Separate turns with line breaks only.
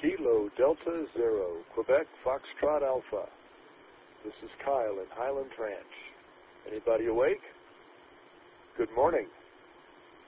Kilo Delta Zero, Quebec Foxtrot Alpha. This is Kyle at Highland Ranch. Anybody awake? Good morning.